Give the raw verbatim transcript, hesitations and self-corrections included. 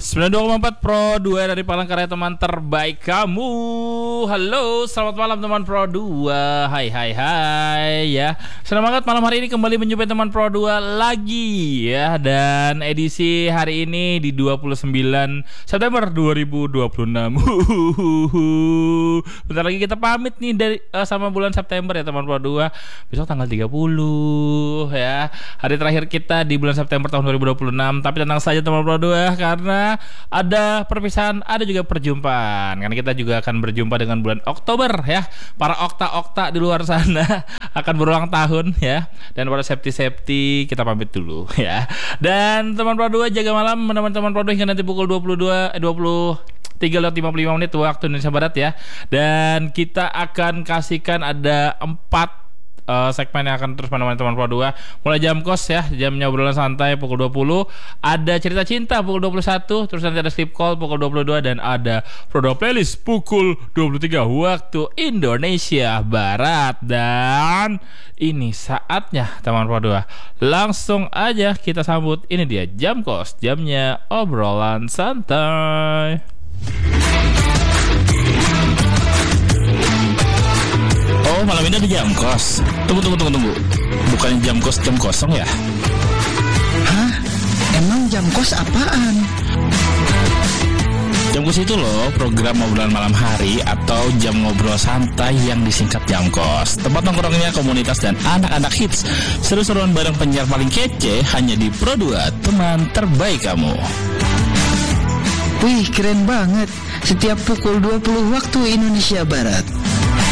sembilan puluh dua koma empat Pro dua dari Palangkaraya, teman terbaik kamu. Halo, selamat malam teman Pro dua. Hai hai hai ya. Senang banget malam hari ini kembali menjumpai teman Pro dua lagi ya. Dan edisi hari ini di dua puluh sembilan September dua ribu dua puluh enam. Bentar lagi kita pamit nih dari uh, sama bulan September ya teman Pro dua. Besok tanggal tiga puluh ya. Hari terakhir kita di bulan September tahun dua ribu dua puluh enam. Tapi tenang saja teman Pro dua, karena ada perpisahan, ada juga perjumpaan. Karena kita juga akan berjumpa dengan bulan Oktober ya. Para okta-okta di luar sana akan berulang tahun ya. Dan para septi-septi kita pamit dulu ya. Dan teman Pro dua jaga malam menemani teman Pro dua hingga nanti pukul dua puluh dua eh, dua puluh tiga lewat lima puluh lima menit waktu Indonesia Barat ya. Dan kita akan kasihkan ada empat Uh, segmen yang akan terus menemani teman Pro dua. Mulai jam kos ya, jamnya obrolan santai pukul dua puluh, ada cerita cinta pukul dua puluh satu, terus nanti ada sleep call pukul dua puluh dua, dan ada Pro dua playlist pukul dua puluh tiga waktu Indonesia Barat. Dan ini saatnya teman Pro dua, langsung aja kita sambut. Ini dia jam kos, jamnya obrolan santai. Oh, malam ini ada jam kos. Tunggu, tunggu, tunggu, tunggu. Bukannya jam kos jam kosong ya? Hah? Emang jam kos apaan? Jam kos itu loh, program obrolan malam hari atau jam ngobrol santai yang disingkat jam kos. Tempat nongkrongnya komunitas dan anak-anak hits. Seru-seruan bareng penyiar paling kece hanya di Pro dua, teman terbaik kamu. Wih, keren banget. Setiap pukul dua puluh waktu Indonesia Barat.